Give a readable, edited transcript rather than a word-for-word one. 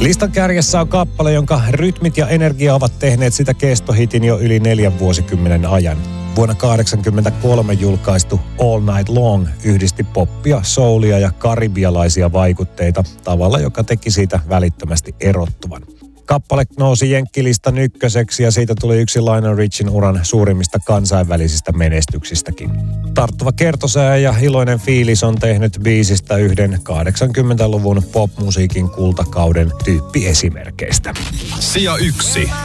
Listan kärjessä on kappale, jonka rytmit ja energia ovat tehneet sitä kestohitin jo yli 4 vuosikymmenen ajan. Vuonna 1983 julkaistu All Night Long yhdisti poppia, soulia ja karibialaisia vaikutteita tavalla, joka teki siitä välittömästi erottuvan. Kappale nousi jenkkilistan ykköseksi ja siitä tuli yksi Lionel Richin uran suurimmista kansainvälisistä menestyksistäkin. Tarttuva kertosää ja iloinen fiilis on tehnyt biisistä yhden 80-luvun popmusiikin kultakauden tyyppiesimerkeistä. Sija 1.